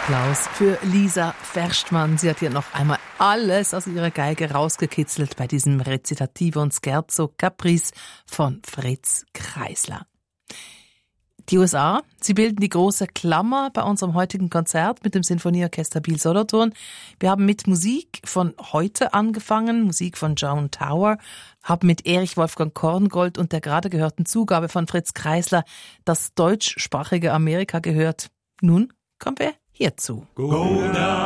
Applaus für Lisa Verstmann. Sie hat hier noch einmal alles aus ihrer Geige rausgekitzelt bei diesem Recitativo und Scherzo Caprice von Fritz Kreisler. Die USA, sie bilden die große Klammer bei unserem heutigen Konzert mit dem Sinfonieorchester Biel-Solothurn. Wir haben mit Musik von heute angefangen, Musik von Joan Tower, haben mit Erich Wolfgang Korngold und der gerade gehörten Zugabe von Fritz Kreisler das deutschsprachige Amerika gehört. Nun kommen wir hierzu.